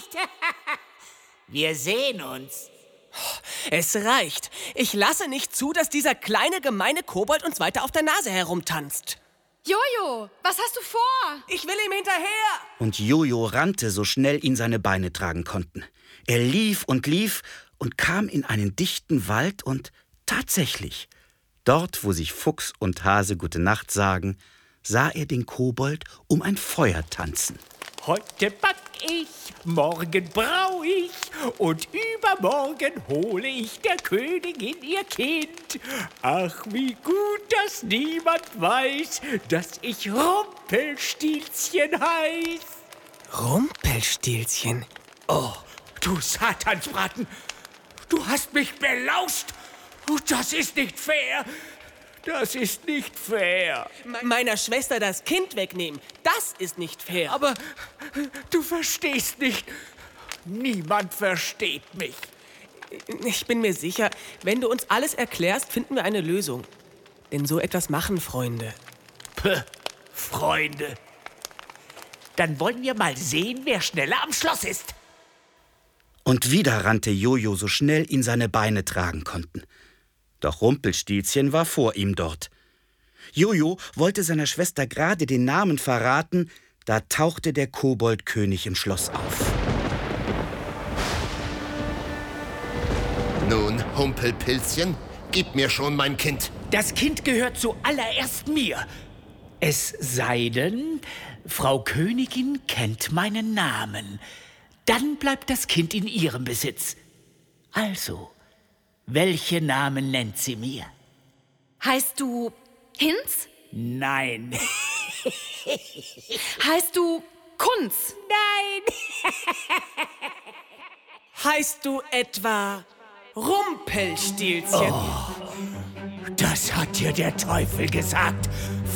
nicht. Wir sehen uns. Es reicht. Ich lasse nicht zu, dass dieser kleine, gemeine Kobold uns weiter auf der Nase herumtanzt. Jojo, was hast du vor? Ich will ihm hinterher. Und Jojo rannte, so schnell ihn seine Beine tragen konnten. Er lief und kam in einen dichten Wald und tatsächlich, dort, wo sich Fuchs und Hase Gute Nacht sagen, sah er den Kobold um ein Feuer tanzen. Heute back ich, morgen brau ich und übermorgen hole ich der Königin ihr Kind. Ach, wie gut, dass niemand weiß, dass ich Rumpelstilzchen heiß. Rumpelstilzchen? Oh, du Satansbraten, du hast mich belauscht. Das ist nicht fair. Das ist nicht fair. Meiner Schwester das Kind wegnehmen, das ist nicht fair. Aber du verstehst nicht. Niemand versteht mich. Ich bin mir sicher, wenn du uns alles erklärst, finden wir eine Lösung. Denn so etwas machen Freunde. Puh, Freunde. Dann wollen wir mal sehen, wer schneller am Schloss ist. Und wieder rannte Jojo, so schnell ihn seine Beine tragen konnten. Doch Rumpelstilzchen war vor ihm dort. Jojo wollte seiner Schwester gerade den Namen verraten, da tauchte der Koboldkönig im Schloss auf. Nun, Humpelpilzchen, gib mir schon mein Kind. Das Kind gehört zuallererst mir. Es sei denn, Frau Königin kennt meinen Namen. Dann bleibt das Kind in ihrem Besitz. Also, welche Namen nennt sie mir? Heißt du Hinz? Nein. Heißt du Kunz? Nein. Heißt du etwa Rumpelstilzchen? Das hat dir der Teufel gesagt.